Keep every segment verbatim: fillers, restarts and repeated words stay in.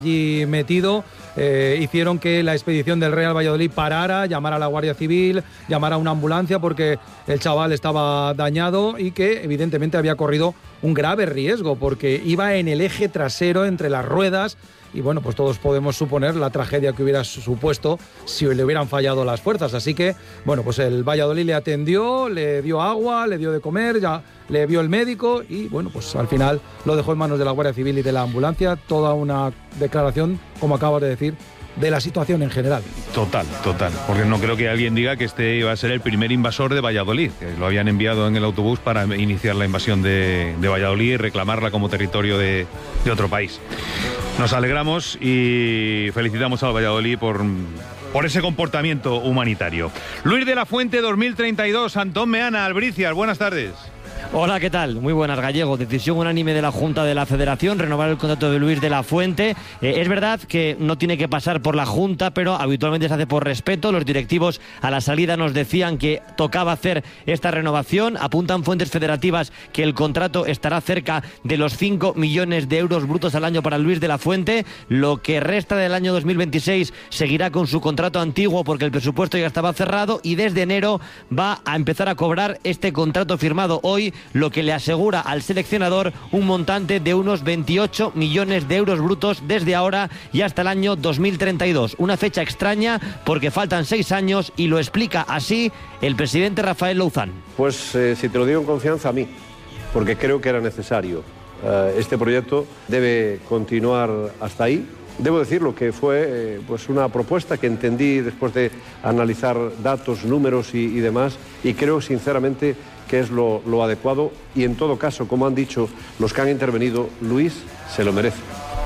allí metido, eh, hicieron que la expedición del Real Valladolid parara, llamara a la Guardia Civil, llamara a una ambulancia porque el chaval estaba dañado y que evidentemente había corrido un grave riesgo porque iba en el eje trasero entre las ruedas. Y bueno, pues todos podemos suponer la tragedia que hubiera supuesto si le hubieran fallado las fuerzas. Así que, bueno, pues el Valladolid le atendió, le dio agua, le dio de comer, ya le vio el médico y, bueno, pues al final lo dejó en manos de la Guardia Civil y de la ambulancia. Toda una declaración, como acabas de decir, de la situación en general. Total, total, porque no creo que alguien diga que este iba a ser el primer invasor de Valladolid, que lo habían enviado en el autobús para iniciar la invasión de, de Valladolid y reclamarla como territorio de, de otro país. Nos alegramos y felicitamos al Valladolid por, por ese comportamiento humanitario. Luis de la Fuente dos mil treinta y dos, Antón Meana, Albricias, buenas tardes. Hola, ¿qué tal? Muy buenas, Gallego. Decisión unánime de la Junta de la Federación, renovar el contrato de Luis de la Fuente. Eh, es verdad que no tiene que pasar por la Junta, pero habitualmente se hace por respeto. Los directivos a la salida nos decían que tocaba hacer esta renovación. Apuntan fuentes federativas que el contrato estará cerca de los cinco millones de euros brutos al año para Luis de la Fuente. Lo que resta del año dos mil veintiséis seguirá con su contrato antiguo porque el presupuesto ya estaba cerrado y desde enero va a empezar a cobrar este contrato firmado hoy, lo que le asegura al seleccionador un montante de unos veintiocho millones de euros brutos desde ahora y hasta el año dos mil treinta y dos. Una fecha extraña porque faltan seis años y lo explica así el presidente Rafael Louzán. Pues eh, si te lo digo en confianza, a mí, porque creo que era necesario. Uh, este proyecto debe continuar hasta ahí. Debo decirlo que fue eh, pues una propuesta que entendí después de analizar datos, números y, y demás, y creo sinceramente que es lo, lo adecuado y en todo caso, como han dicho los que han intervenido, Luis se lo merece.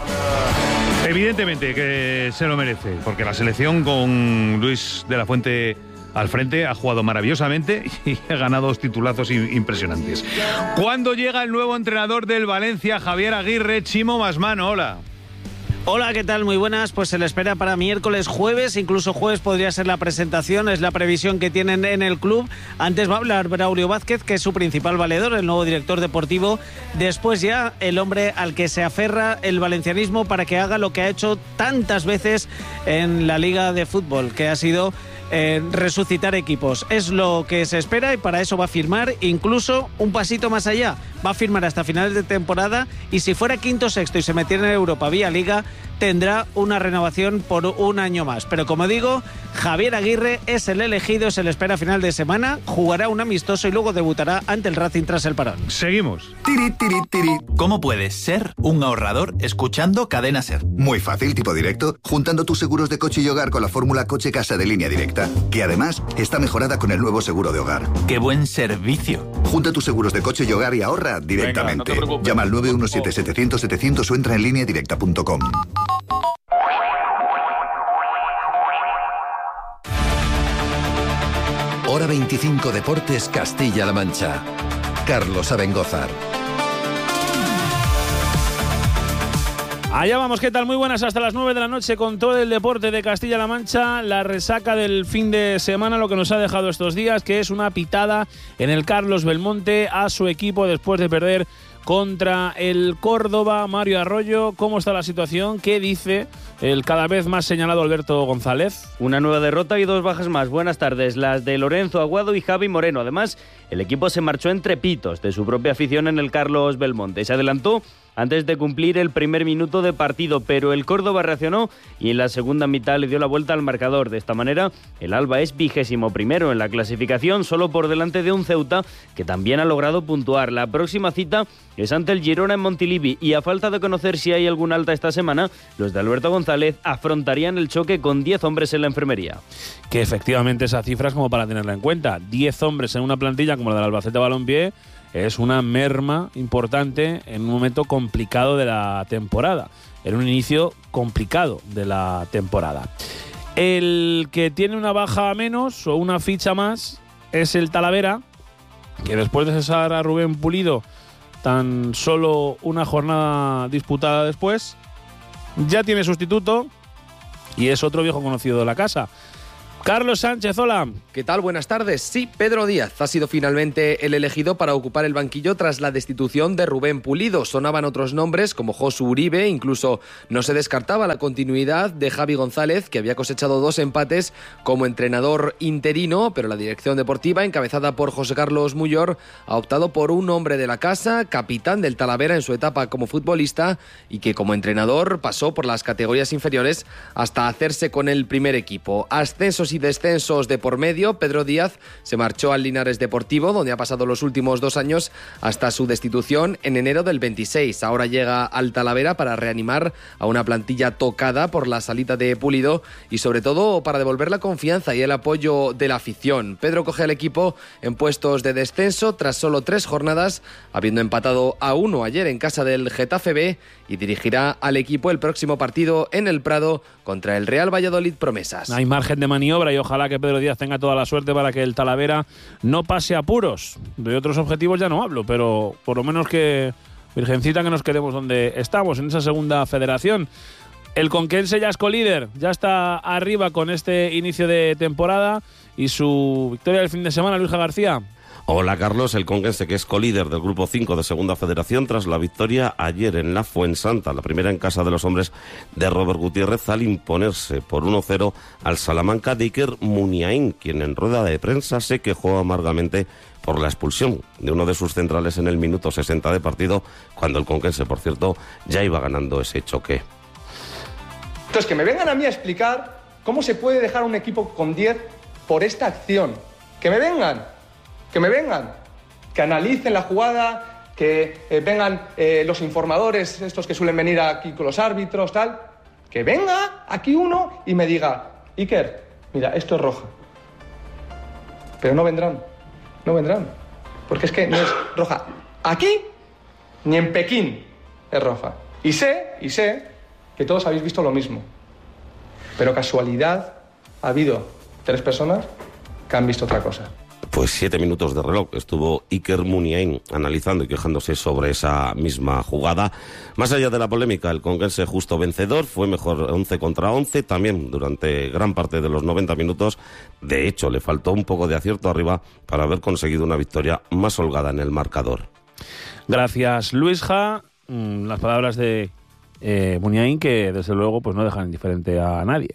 Evidentemente que se lo merece, porque la selección con Luis de la Fuente al frente ha jugado maravillosamente y ha ganado dos titulazos impresionantes. ¿Cuándo llega el nuevo entrenador del Valencia, Javier Aguirre? Chimo Masmano, hola. Hola, ¿qué tal? Muy buenas. Pues se le espera para miércoles, jueves, incluso jueves podría ser la presentación, es la previsión que tienen en el club. Antes va a hablar Braulio Vázquez, que es su principal valedor, el nuevo director deportivo. Después ya el hombre al que se aferra el valencianismo para que haga lo que ha hecho tantas veces en la Liga de Fútbol, que ha sido eh, resucitar equipos. Es lo que se espera y para eso va a firmar incluso un pasito más allá. Va a firmar hasta finales de temporada y si fuera quinto, sexto y se metiera en Europa vía Liga, tendrá una renovación por un año más. Pero como digo, Javier Aguirre es el elegido, se le espera a final de semana, jugará un amistoso y luego debutará ante el Racing tras el parón. Seguimos. Tiri, tiri, tiri. ¿Cómo puedes ser un ahorrador escuchando Cadena Ser? Muy fácil, tipo directo, juntando tus seguros de coche y hogar con la fórmula Coche Casa de Línea Directa, que además está mejorada con el nuevo seguro de hogar. ¡Qué buen servicio! Junta tus seguros de coche y hogar y ahorra directamente. Venga, no llama al nueve uno siete, setecientos, setecientos o entra en línea directa punto com. Hora veinticinco Deportes Castilla-La Mancha. Carlos Abengózar. Allá vamos, ¿qué tal? Muy buenas, hasta las nueve de la noche con todo el deporte de Castilla-La Mancha, la resaca del fin de semana, lo que nos ha dejado estos días, que es una pitada en el Carlos Belmonte a su equipo después de perder contra el Córdoba. Mario Arroyo, ¿cómo está la situación? ¿Qué dice el cada vez más señalado Alberto González? Una nueva derrota y dos bajas más. Buenas tardes, las de Lorenzo Aguado y Javi Moreno. Además, el equipo se marchó entre pitos de su propia afición en el Carlos Belmonte. Se adelantó antes de cumplir el primer minuto de partido, pero el Córdoba reaccionó y en la segunda mitad le dio la vuelta al marcador. De esta manera, el Alba es vigésimo primero en la clasificación, solo por delante de un Ceuta que también ha logrado puntuar. La próxima cita es ante el Girona en Montilivi y a falta de conocer si hay algún alta esta semana, los de Alberto González afrontarían el choque con diez hombres en la enfermería. Que efectivamente esa cifra es como para tenerla en cuenta. diez hombres en una plantilla como la del Albacete Balompié es una merma importante en un momento complicado de la temporada, en un inicio complicado de la temporada. El que tiene una baja menos o una ficha más es el Talavera, que después de cesar a Rubén Pulido tan solo una jornada disputada después, ya tiene sustituto y es otro viejo conocido de la casa. Carlos Sánchez, hola. ¿Qué tal? Buenas tardes. Sí, Pedro Díaz ha sido finalmente el elegido para ocupar el banquillo tras la destitución de Rubén Pulido. Sonaban otros nombres como Josu Uribe, incluso no se descartaba la continuidad de Javi González, que había cosechado dos empates como entrenador interino, pero la dirección deportiva, encabezada por José Carlos Muyor, ha optado por un hombre de la casa, capitán del Talavera en su etapa como futbolista y que como entrenador pasó por las categorías inferiores hasta hacerse con el primer equipo. Ascensos y descensos de por medio, Pedro Díaz se marchó al Linares Deportivo, donde ha pasado los últimos dos años hasta su destitución en enero del veintiséis. Ahora llega al Talavera para reanimar a una plantilla tocada por la salida de Pulido y sobre todo para devolver la confianza y el apoyo de la afición. Pedro coge al equipo en puestos de descenso tras solo tres jornadas, habiendo empatado a uno ayer en casa del Getafe B, y dirigirá al equipo el próximo partido en el Prado contra el Real Valladolid Promesas. Hay margen de maniobra y ojalá que Pedro Díaz tenga toda la suerte para que el Talavera no pase apuros. De otros objetivos ya no hablo, pero por lo menos que, Virgencita, que nos quedemos donde estamos, en esa segunda federación. El Conquense ya es colíder, ya está arriba con este inicio de temporada y su victoria del fin de semana, Luis García. Hola Carlos, el Conquense, que es colíder del grupo cinco de Segunda Federación tras la victoria ayer en la Fuensanta, la primera en casa de los hombres de Robert Gutiérrez, al imponerse por uno cero al Salamanca de Iker Muniain, quien en rueda de prensa se quejó amargamente por la expulsión de uno de sus centrales en el minuto sesenta de partido, cuando el Conquense, por cierto, ya iba ganando ese choque. Entonces, que me vengan a mí a explicar cómo se puede dejar un equipo con diez por esta acción. Que me vengan. Que me vengan, que analicen la jugada, que eh, vengan eh, los informadores, estos que suelen venir aquí con los árbitros, tal. Que venga aquí uno y me diga, Iker, mira, esto es roja. Pero no vendrán, no vendrán. Porque es que no es roja aquí ni en Pekín es roja. Y sé, y sé que todos habéis visto lo mismo. Pero casualidad, ha habido tres personas que han visto otra cosa. Pues siete minutos de reloj estuvo Iker Muniain analizando y quejándose sobre esa misma jugada. Más allá de la polémica, el Conquense justo vencedor, fue mejor once contra once, también durante gran parte de los noventa minutos. De hecho, le faltó un poco de acierto arriba para haber conseguido una victoria más holgada en el marcador. Gracias, Luisja. Las palabras de eh, Muniain, que desde luego pues no dejan indiferente a nadie.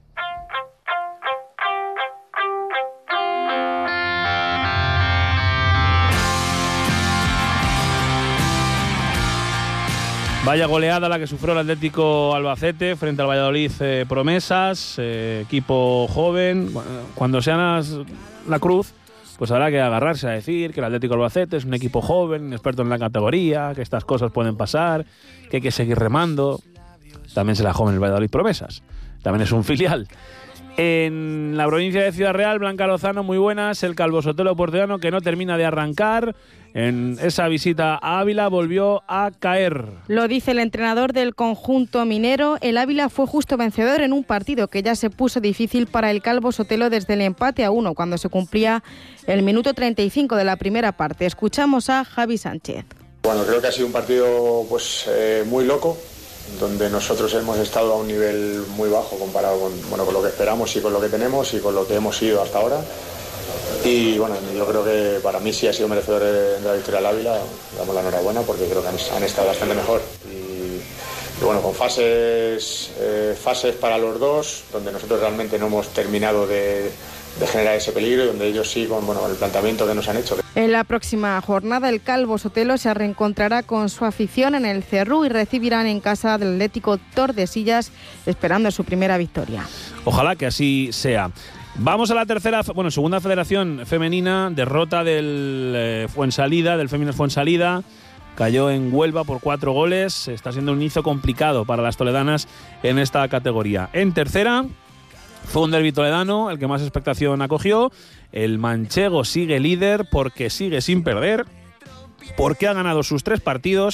Vaya goleada la que sufrió el Atlético Albacete frente al Valladolid eh, Promesas, eh, equipo joven. Cuando sean las, la cruz, pues habrá que agarrarse a decir que el Atlético Albacete es un equipo joven, experto en la categoría, que estas cosas pueden pasar, que hay que seguir remando. También será joven el Valladolid Promesas, también es un filial. En la provincia de Ciudad Real, Blanca Lozano, muy buenas. El Calvo Sotelo porteano, que no termina de arrancar. En esa visita a Ávila volvió a caer. Lo dice el entrenador del conjunto minero. El Ávila fue justo vencedor en un partido que ya se puso difícil para el Calvo Sotelo desde el empate a uno, cuando se cumplía el minuto treinta y cinco de la primera parte. Escuchamos a Javi Sánchez. Bueno, creo que ha sido un partido pues eh, muy loco, donde nosotros hemos estado a un nivel muy bajo comparado con, bueno, con lo que esperamos y con lo que tenemos y con lo que hemos ido hasta ahora. Y bueno, yo creo que para mí sí ha sido merecedor de la victoria del Ávila. Damos la enhorabuena porque creo que han, han estado bastante mejor. Y, y bueno, con fases, eh, fases para los dos, donde nosotros realmente no hemos terminado de, de generar ese peligro y donde ellos sí con bueno, el planteamiento que nos han hecho. En la próxima jornada, el Calvo Sotelo se reencontrará con su afición en el Cerrú y recibirán en casa del Atlético Tordesillas, esperando su primera victoria. Ojalá que así sea. Vamos a la tercera, bueno, segunda federación femenina, derrota del eh, Fuensalida, del Féminas Fuensalida. Cayó en Huelva por cuatro goles. Está siendo un inicio complicado para las toledanas en esta categoría. En tercera, fue un derbi toledano el que más expectación acogió. El manchego sigue líder porque sigue sin perder, porque ha ganado sus tres partidos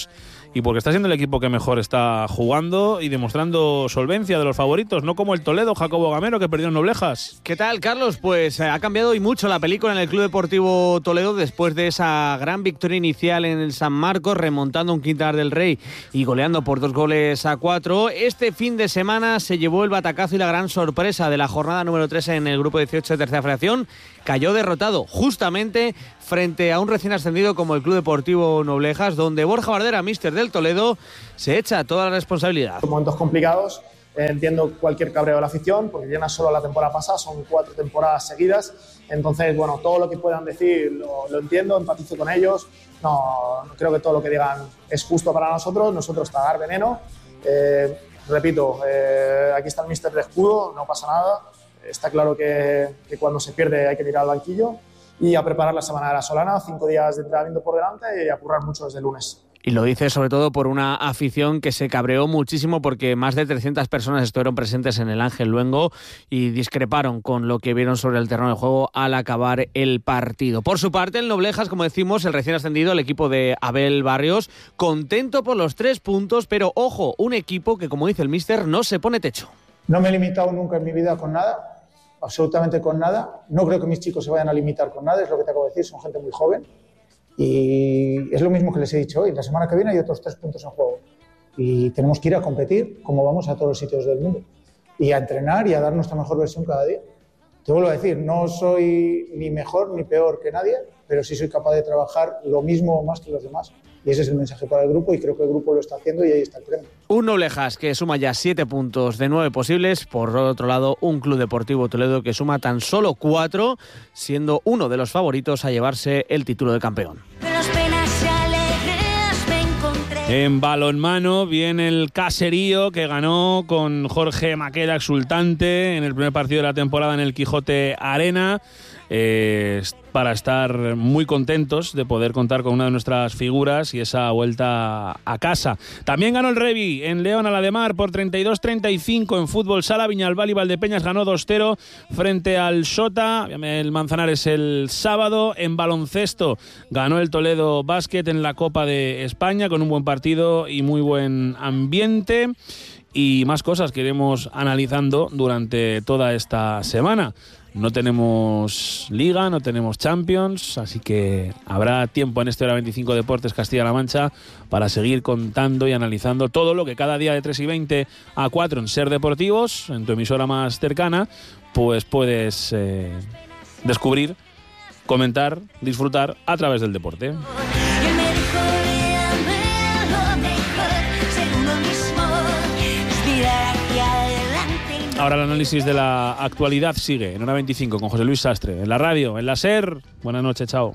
y porque está siendo el equipo que mejor está jugando y demostrando solvencia de los favoritos, no como el Toledo, Jacobo Gamero, que perdió en Noblejas. ¿Qué tal, Carlos? Pues eh, ha cambiado y mucho la película en el Club Deportivo Toledo después de esa gran victoria inicial en el San Marcos, remontando un Quintanar del Rey y goleando por dos goles a cuatro. Este fin de semana se llevó el batacazo y la gran sorpresa de la jornada número tres en el grupo dieciocho de Tercera Federación. Cayó derrotado justamente frente a un recién ascendido como el Club Deportivo Noblejas, donde Borja Bardera, míster del Toledo, se echa toda la responsabilidad. En momentos complicados, eh, entiendo cualquier cabreo de la afición, porque ya no es solo la temporada pasada, son cuatro temporadas seguidas. Entonces, bueno, todo lo que puedan decir lo, lo entiendo, empatizo con ellos. No, no creo que todo lo que digan es justo para nosotros, nosotros tragar veneno. Eh, repito, eh, aquí está el míster de escudo, no pasa nada. Está claro que, que cuando se pierde hay que mirar al banquillo y a preparar la semana de la Solana, cinco días de entrenamiento por delante y a currar mucho desde el lunes. Y lo dice sobre todo por una afición que se cabreó muchísimo porque más de trescientas personas estuvieron presentes en el Ángel Luengo y discreparon con lo que vieron sobre el terreno de juego al acabar el partido. Por su parte, el Noblejas, como decimos, el recién ascendido, el equipo de Abel Barrios, contento por los tres puntos, pero ojo, un equipo que, como dice el míster, no se pone techo. No me he limitado nunca en mi vida con nada. Absolutamente con nada. No creo que mis chicos se vayan a limitar con nada, es lo que te acabo de decir, son gente muy joven y es lo mismo que les he dicho hoy. La semana que viene hay otros tres puntos en juego y tenemos que ir a competir como vamos a todos los sitios del mundo y a entrenar y a dar nuestra mejor versión cada día. Te vuelvo a decir, no soy ni mejor ni peor que nadie, pero sí soy capaz de trabajar lo mismo o más que los demás. Y ese es el mensaje para el grupo y creo que el grupo lo está haciendo y ahí está el premio. Un Noblejas que suma ya siete puntos de nueve posibles. Por otro lado, un Club Deportivo Toledo que suma tan solo cuatro, siendo uno de los favoritos a llevarse el título de campeón. En balonmano viene el caserío que ganó con Jorge Maqueda exultante en el primer partido de la temporada en el Quijote Arena. Eh, para estar muy contentos de poder contar con una de nuestras figuras y esa vuelta a casa. También ganó el Revi en León a la de Mar por treinta y dos treinta y cinco. En fútbol sala, Viñalbal y Valdepeñas ganó dos cero frente al Sota, el Manzanares el sábado. En baloncesto ganó el Toledo Básquet en la Copa de España con un buen partido y muy buen ambiente. Y más cosas que iremos analizando durante toda esta semana. No tenemos Liga, no tenemos Champions, así que habrá tiempo en este Hora veinticinco Deportes Castilla-La Mancha para seguir contando y analizando todo lo que cada día de tres y veinte a cuatro en Ser Deportivos, en tu emisora más cercana, pues puedes eh, descubrir, comentar, disfrutar a través del deporte. Ahora el análisis de la actualidad sigue en Hora veinticinco con José Luis Sastre, en la radio, en la SER. Buenas noches, chao.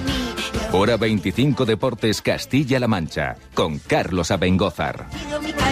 Hora veinticinco Deportes Castilla-La Mancha con Carlos Abengózar.